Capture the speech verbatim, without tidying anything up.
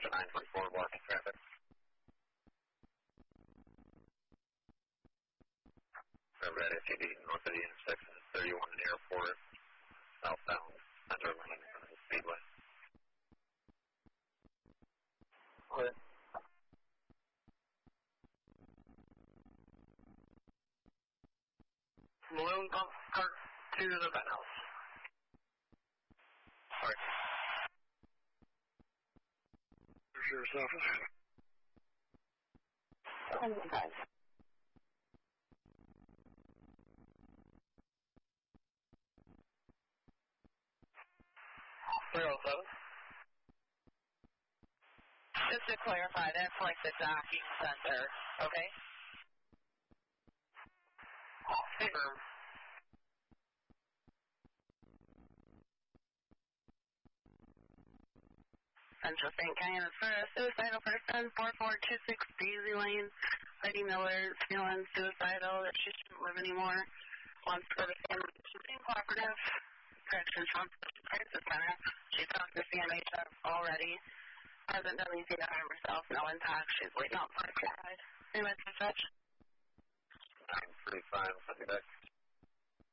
nine twenty-four, blocking traffic. Remember at S U D, north of the intersection, thirty-one Airport, southbound, Central Lane, Speedway. Clear. Balloon pump cart to the penthouse. Sorry. There's yourself. twenty-five. three oh seven. Just to clarify, that's like the docking center, okay? Confirm. Central Saint Cayenne for a suicidal person, four four two six Daisy Lane. Lady Miller is feeling suicidal, that she shouldn't live anymore. Wants to go to San Francisco Cooperative. Correction from Crisis Center. She talked to C M H F already. Hasn't done anything to harm herself, no impact. She's waiting out for a ride. Any message? nine thirty-five, Sunday back.